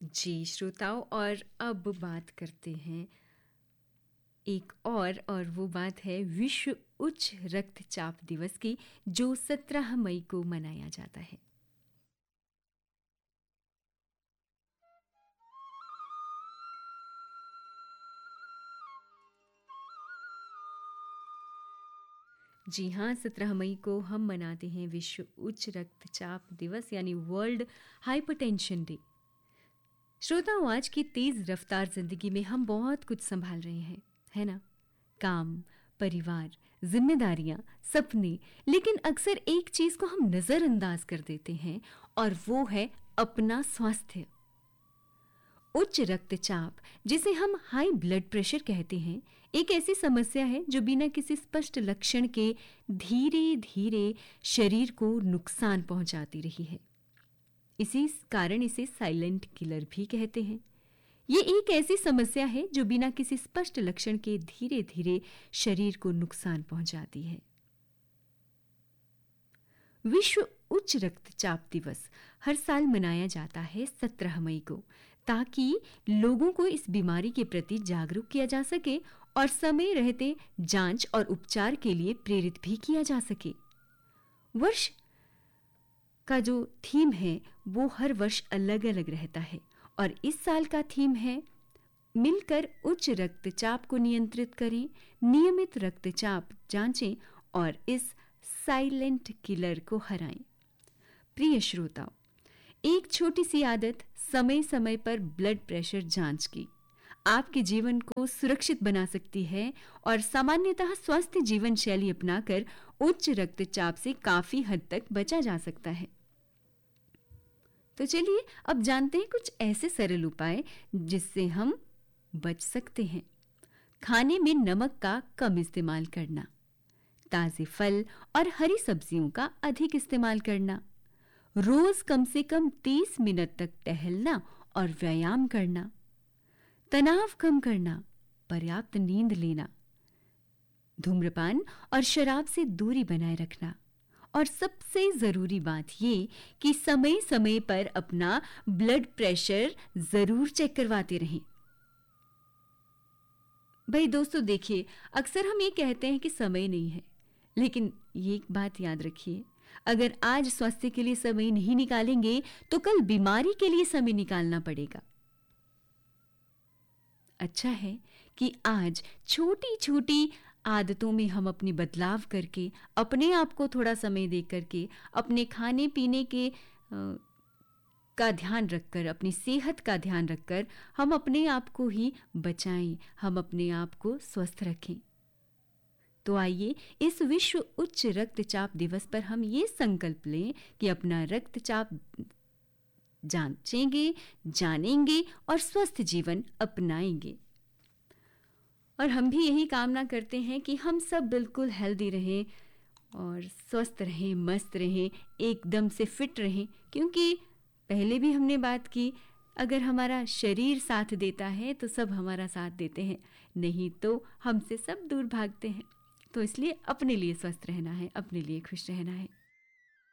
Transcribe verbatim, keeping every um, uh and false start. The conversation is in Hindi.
जी श्रोताओं, और अब बात करते हैं एक और और वो बात है विश्व उच्च रक्तचाप दिवस की, जो सत्रह मई को मनाया जाता है। जी हाँ, सत्रह मई को हम मनाते हैं विश्व उच्च रक्तचाप दिवस यानी वर्ल्ड हाइपरटेंशन डे। श्रोताओं, आज की तेज रफ्तार जिंदगी में हम बहुत कुछ संभाल रहे हैं, है ना? काम, परिवार, जिम्मेदारियां, सपने, लेकिन अक्सर एक चीज को हम नजरअंदाज कर देते हैं और वो है अपना स्वास्थ्य। उच्च रक्तचाप, जिसे हम हाई ब्लड प्रेशर कहते हैं, एक ऐसी समस्या है जो बिना किसी स्पष्ट लक्षण के धीरे धीरे शरीर को नुकसान पहुंचाती रही है। इसी कारण इसे साइलेंट किलर भी कहते हैं। ये एक ऐसी समस्या है जो बिना किसी स्पष्ट लक्षण के धीरे धीरे शरीर को नुकसान पहुंचाती है। विश्व उच्च रक्तचाप दिवस हर साल मनाया जाता है सत्रह मई को, ताकि लोगों को इस बीमारी के प्रति जागरूक किया जा सके और समय रहते जांच और उपचार के लिए प्रेरित भी किया जा सके। वर्ष का जो थीम है वो हर वर्ष अलग अलग रहता है, और इस साल का थीम है मिलकर उच्च रक्तचाप को नियंत्रित करें, नियमित रक्तचाप जांचें और इस साइलेंट किलर को हराएं। प्रिय श्रोताओ, एक छोटी सी आदत, समय समय पर ब्लड प्रेशर जांच की, आपके जीवन को सुरक्षित बना सकती है और सामान्यतः स्वस्थ जीवन शैली अपनाकर उच्च रक्तचाप से काफी हद तक बचा जा सकता है। तो चलिए अब जानते हैं कुछ ऐसे सरल उपाय जिससे हम बच सकते हैं। खाने में नमक का कम इस्तेमाल करना, ताजे फल और हरी सब्जियों का अधिक इस्तेमाल करना, रोज कम से कम तीस मिनट तक टहलना और व्यायाम करना, तनाव कम करना, पर्याप्त नींद लेना, धूम्रपान और शराब से दूरी बनाए रखना, और सबसे जरूरी बात ये कि समय समय पर अपना ब्लड प्रेशर जरूर चेक करवाते रहें। भाई दोस्तों, देखिए, अक्सर हम ये कहते हैं कि समय नहीं है, लेकिन ये एक बात याद रखिए, अगर आज स्वास्थ्य के लिए समय नहीं निकालेंगे तो कल बीमारी के लिए समय निकालना पड़ेगा। अच्छा है कि आज छोटी छोटी आदतों में हम अपनी बदलाव करके, अपने आप को थोड़ा समय दे करके, अपने खाने पीने के आ, का ध्यान रखकर, अपनी सेहत का ध्यान रखकर हम अपने आप को ही बचाएं, हम अपने आप को स्वस्थ रखें। तो आइए इस विश्व उच्च रक्तचाप दिवस पर हम ये संकल्प लें कि अपना रक्तचाप जांचेंगे, जानेंगे और स्वस्थ जीवन अपनाएंगे। और हम भी यही कामना करते हैं कि हम सब बिल्कुल हेल्दी रहें और स्वस्थ रहें, मस्त रहें, एकदम से फिट रहें, क्योंकि पहले भी हमने बात की, अगर हमारा शरीर साथ देता है तो सब हमारा साथ देते हैं, नहीं तो हमसे सब दूर भागते हैं। तो इसलिए अपने लिए स्वस्थ रहना है, अपने लिए खुश रहना है।